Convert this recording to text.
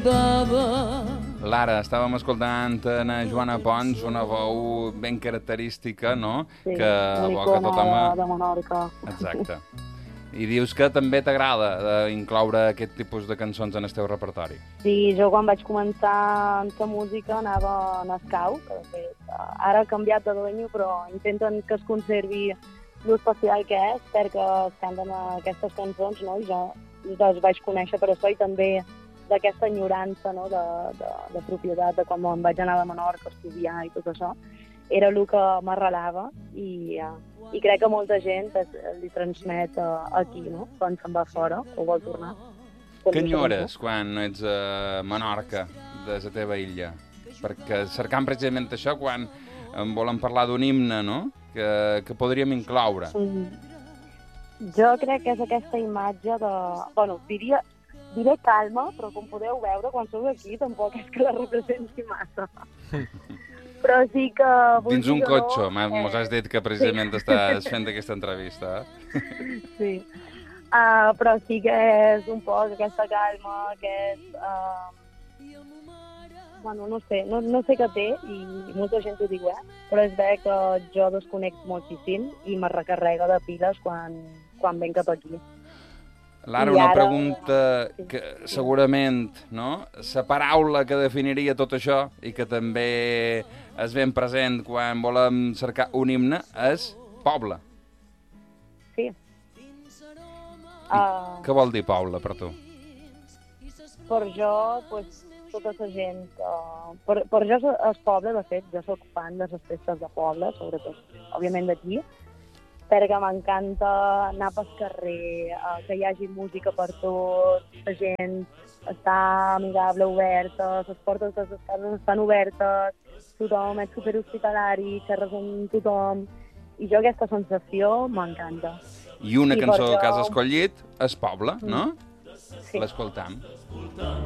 Lara, estàvem escoltant a Joana Pons, una veu ben característica, no? Sí, Que una evoca icona tothom... de Menorca. Exacte. I dius que també t'agrada incloure aquest tipus de cançons en el teu repertori. Sí, jo quan vaig començar en la música anava en escau, que de fet ara ha canviat de dueño, però intenten que es conservi l'especial que és, perquè es canten aquestes cançons, no? I jo les vaig conèixer per això i també d'aquesta enyorança, no? de propietat, de quan em vaig anar de Menorca a estudiar i tot això, era el que m'arrelava i crec que molta gent li transmet aquí, no? Quan se'n va fora o vol tornar. Què enyores quan ets a Menorca, de la teva illa? Perquè cercant precisament això, quan em volen parlar d'un himne, no? Que podríem incloure. Jo crec que és aquesta imatge de... Bueno, diré calma, però com podeu veure, quan sou aquí tampoc és que la representi massa. Però sí que... Dins un cotxe, mos has dit que precisament estàs fent aquesta entrevista. Sí, però sí que és un poc aquesta calma, bueno, no sé, no sé què té i molta gent ho diu, però és bé que jo desconnecto moltíssim i me recarrega de piles quan venc cap aquí. Lara, una pregunta que segurament, no? La paraula que definiria tot això i que també és ben present quan volem cercar un himne és poble. Sí. Què vol dir poble per tu? Per jo, pues, tota la gent que... Per jo és poble, de fet, jo soc fan de les festes de poble, sobretot, òbviament d'aquí, perquè m'encanta anar pel carrer, que hi hagi música per tot, la gent està amigable, oberta, les portes de les cases estan obertes, tothom és superhospitalari, xerres amb tothom, i jo aquesta sensació m'encanta. I una cançó que has escollit és Poble, no? Sí. L'escoltam.